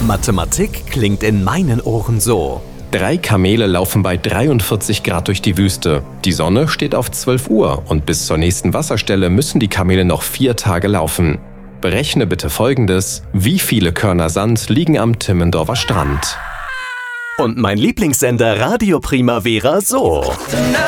Mathematik klingt in meinen Ohren so. 3 Kamele laufen bei 43 Grad durch die Wüste. Die Sonne steht auf 12 Uhr und bis zur nächsten Wasserstelle müssen die Kamele noch 4 Tage laufen. Berechne bitte Folgendes: Wie viele Körner Sand liegen am Timmendorfer Strand? Und mein Lieblingssender Radio Primavera so.